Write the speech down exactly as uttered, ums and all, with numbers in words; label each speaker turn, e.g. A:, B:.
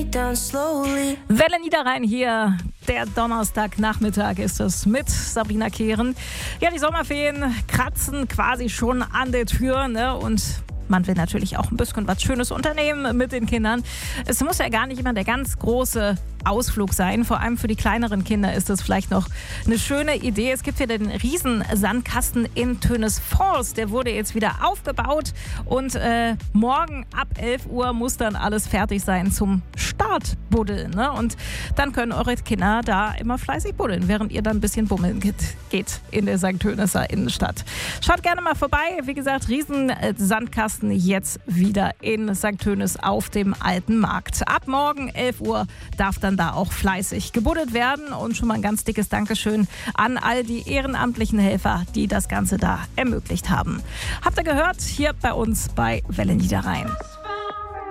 A: Welle Niederrhein hier. Der Donnerstagnachmittag ist es mit Sabrina Kehren. Ja, die Sommerferien kratzen quasi schon an der Tür, ne? Und man will natürlich auch ein bisschen was Schönes unternehmen mit den Kindern. Es muss ja gar nicht immer der ganz große Ausflug sein. Vor allem für die kleineren Kinder ist das vielleicht noch eine schöne Idee. Es gibt hier den Riesensandkasten in Tönesfors. Der wurde jetzt wieder aufgebaut und äh, morgen ab elf Uhr muss dann alles fertig sein zum Start buddeln. Ne? Und dann können eure Kinder da immer fleißig buddeln, während ihr dann ein bisschen bummeln geht, geht in der Sankt Töniser Innenstadt. Schaut gerne mal vorbei. Wie gesagt, Riesensandkasten jetzt wieder in Sankt Tönis auf dem Alten Markt. Ab morgen elf Uhr darf dann da auch fleißig gebuddelt werden. Und schon mal ein ganz dickes Dankeschön an all die ehrenamtlichen Helfer, die das Ganze da ermöglicht haben. Habt ihr gehört? Hier bei uns bei Welle Niederrhein.